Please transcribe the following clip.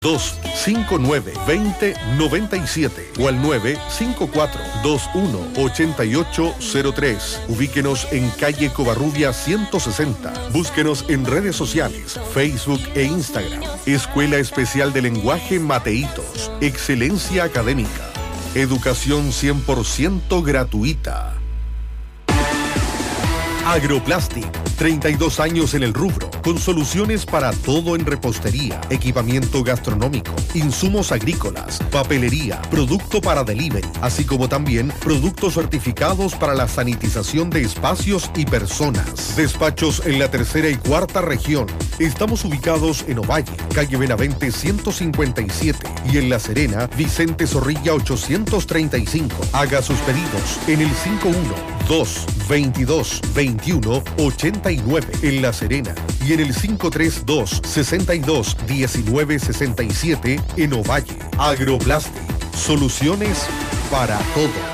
259-2097 o al 954-218803. Ubíquenos en calle Covarrubia 160. Búsquenos en redes sociales, Facebook e Instagram. Escuela Especial de Lenguaje Mateitos. Excelencia académica. Educación 100% gratuita. Agroplastic, 32 años en el rubro, con soluciones para todo en repostería, equipamiento gastronómico, insumos agrícolas, papelería, producto para delivery, así como también productos certificados para la sanitización de espacios y personas. Despachos en la tercera y cuarta región. Estamos ubicados en Ovalle, calle Benavente 157 y en La Serena, Vicente Zorrilla 835. Haga sus pedidos en el 512-22-21-89 en La Serena y en el 532-62-1967 en Ovalle. Agroplastic, soluciones para todo.